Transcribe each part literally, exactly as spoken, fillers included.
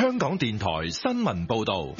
香港電台新聞報道。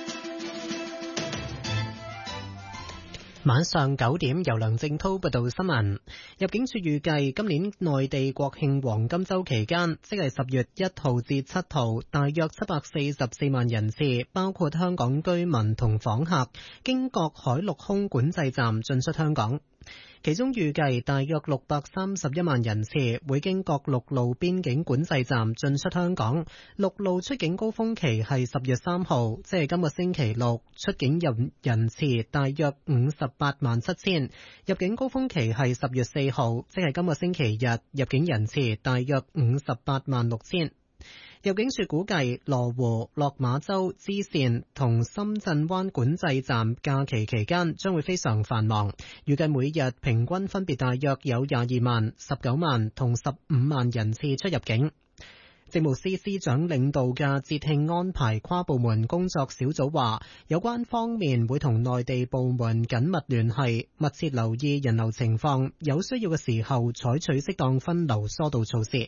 晚上九點，由梁正濤報道新聞。入境處預計今年內地國慶黃金週期間，即係十月一號至七號，大約七百四十四萬人次，包括香港居民同訪客，經各海陸空管制站進出香港。其中預計大約六百三十一萬人次會經各陸路邊境管制站進出香港。陸路出境高峰期係十月三號，即係今個星期六，出境人人次大約五十八萬七千。入境高峰期係十月四號，即係今個星期日，入境人次大約五十八萬六千。入境處估計羅湖、落馬洲、支線同深圳灣管制站假期期間將會非常繁忙，預計每日平均分別大約有廿二萬、十九萬同十五萬人次出入境。政務司司長領導嘅節慶安排跨部門工作小組話，有關方面會同內地部門緊密聯繫，密切留意人流情況，有需要嘅時候採取適當分流疏導措施。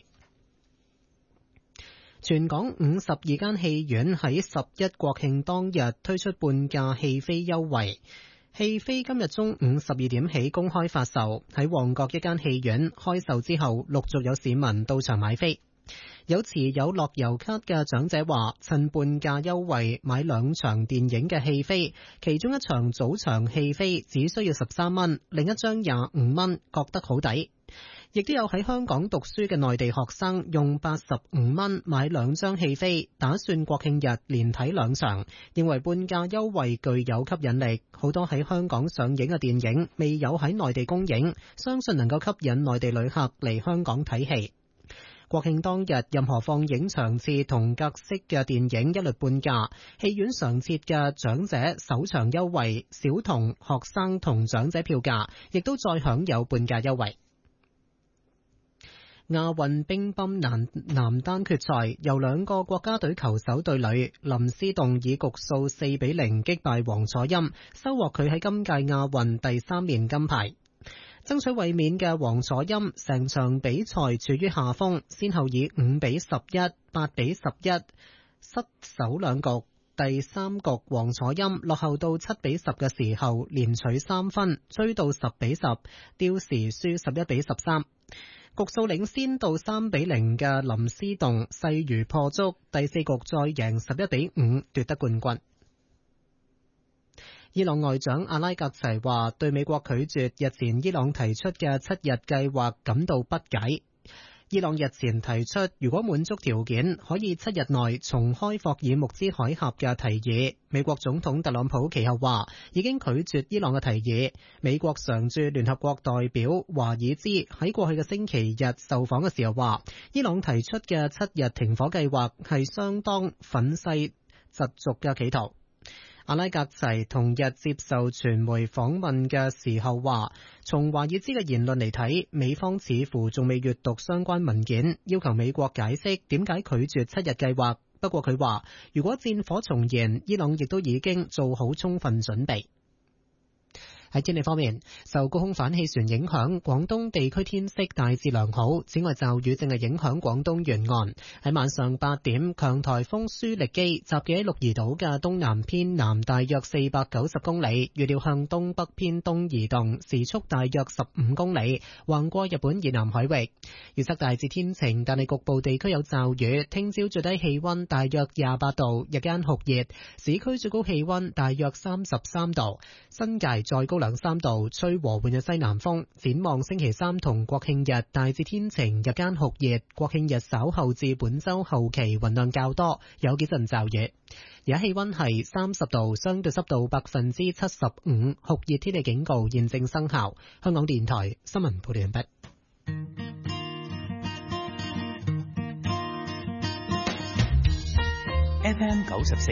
全港五十二間戲院喺十一國慶當日推出半價戲飛優惠，戲飛今日中午十二點起公開發售，喺旺角一間戲院開售之後，陸續有市民到場買飛。有持有樂悠咭嘅長者話，趁半價優惠買兩場電影嘅戲飛，其中一場早場戲飛只需要十三蚊，另一張廿五蚊，覺得好抵。亦都有喺香港讀書嘅內地學生用八十五蚊買兩張戲飛，打算國慶日連睇兩場，認為半價優惠具有吸引力。好多喺香港上映嘅電影未有喺內地公映，相信能夠吸引內地旅客嚟香港睇戲。國慶當日，任何放映場次同格式嘅電影一律半價，戲院常設嘅長者首場優惠、小童、學生同長者票價亦都再享有半價優惠。亞運乒乓男男單決賽，由兩個國家隊球手對壘，林思棟以局數四比零擊敗王楚欽，收穫佢喺今屆亞運第三面金牌。爭取衛冕嘅王楚欽成場比賽處於下風，先後以五比十一、八比十一失守兩局。第三局王楚欽落後到七比十嘅時候，連取三分，追到十比十，刁時輸十一比十三。局數領先到三比零嘅林思棟勢如破竹，第四局再贏十一比五奪得冠軍。伊朗外長阿拉格齊話，對美國拒絕日前伊朗提出嘅七日計劃感到不解。伊朗日前提出，如果滿足條件，可以七日內重開霍爾木茲海峽嘅提議。美國總統特朗普其後話，已經拒絕伊朗嘅提議。美國常駐聯合國代表華爾茲喺過去嘅星期日受訪嘅時候話，伊朗提出嘅七日停火計劃係相當憤世嫉俗嘅企圖。阿拉格齊同日接受傳媒訪問嘅時候話，從華爾茲嘅言論嚟睇，美方似乎仲未閱讀相關文件，要求美國解釋點解拒絕七日計劃。不過佢話，如果戰火重燃，伊朗亦都已經做好充分準備。喺天氣方面，受高空反氣旋影響，廣東地區天色大致良好。此外，驟雨正係影響廣東沿岸。喺晚上八點，強颱風舒力基集結喺鹿兒島嘅東南偏南大約四百九十公里，預料向東北偏東移動，時速大約十五公里，橫過日本以南海域。預測大致天晴，但係局部地區有驟雨。聽朝最低氣溫大約廿八度，日間酷熱，市區最高氣溫大約三十三度，新界再高兩三度，吹和緩嘅西南風。展望星期三同國慶日大致天晴，日間酷熱。國慶日稍後至本周後期雲量較多，有幾陣驟雨。而家氣溫係三十度，相對濕度百分之七十五，酷熱天氣警告現正生效。香港電台新聞報道完畢。 F M 九十四